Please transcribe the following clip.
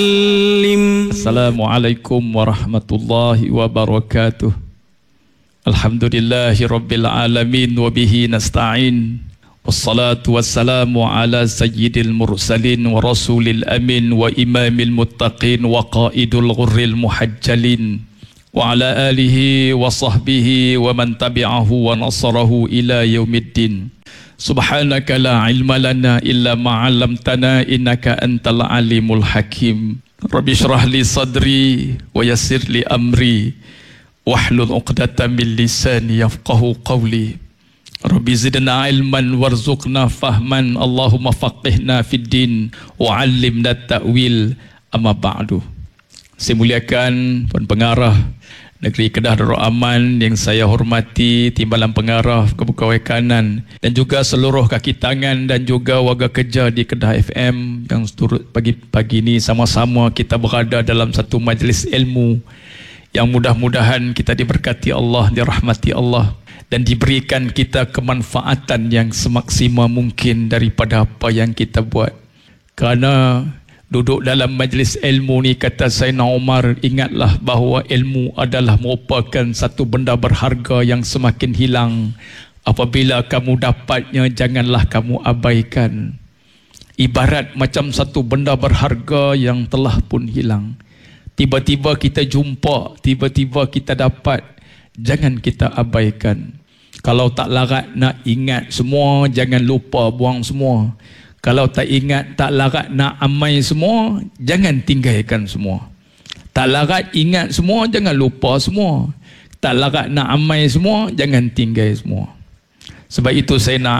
Assalamualaikum warahmatullahi wabarakatuh. Alhamdulillahi rabbil alamin wa bihi nasta'in. Wassalatu wassalamu ala sayyidil mursalin wa rasulil amin wa imamil muttaqin wa qaidul ghurril muhajjalin wa ala alihi wa sahbihi wa man tabi'ahu wa nasarahu ila yaumiddin. Subhanaka la ilma lana illa ma 'allamtana innaka antal alimul hakim. Rabbi shrah li sadri wa yassir li amri wahlul 'uqdatam min lisani yafqahu qawli. Rabbi zidna ilman warzuqna fahman. Allahumma faqihna fid din wa 'allimna ta'wil. Amma ba'du. Saya muliakan Puan Pengarah Negeri Kedah Darul Aman yang saya hormati, Timbalan Pengarah Pegawai Kanan dan juga seluruh kaki tangan dan juga warga kerja di Kedah FM yang turut pagi ini sama-sama kita berada dalam satu majlis ilmu yang mudah-mudahan kita diberkati Allah, dirahmati Allah dan diberikan kita kemanfaatan yang semaksimal mungkin daripada apa yang kita buat. Kerana duduk dalam majlis ilmu ni, kata Sayyidina Umar, ingatlah bahawa ilmu adalah merupakan satu benda berharga yang semakin hilang. Apabila kamu dapatnya, janganlah kamu abaikan. Ibarat macam satu benda berharga yang telah pun hilang. Tiba-tiba kita jumpa, tiba-tiba kita dapat, jangan kita abaikan. Kalau tak larat nak ingat semua, jangan lupa buang semua. Kalau tak ingat, tak larat nak amai semua, jangan tinggalkan semua. Tak larat ingat semua, jangan lupa semua. Tak larat nak amai semua, jangan tinggal semua. Sebab itu saya nak